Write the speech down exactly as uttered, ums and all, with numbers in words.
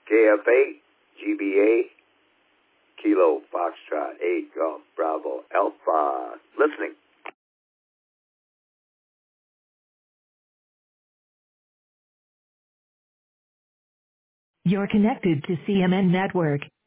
K F A, G B A, Kilo Foxtrot, eight Golf Bravo Alpha. Listening. You're connected to C M N Network.